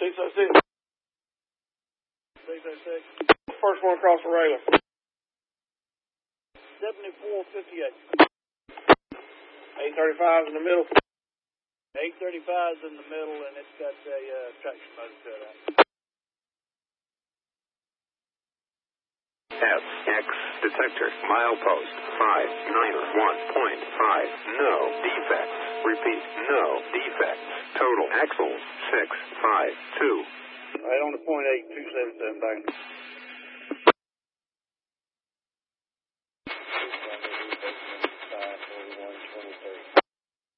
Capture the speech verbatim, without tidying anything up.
six oh six. six oh six. First one across the railing. seventy-four fifty-eight. eight thirty-five's in the middle. eight thirty-five's in the middle, and it's got a uh, traction motor cut out. F X detector milepost five nine one point five. No defects. Repeat, no defects. Total axles six five two. Right on the point eight two seven seven back.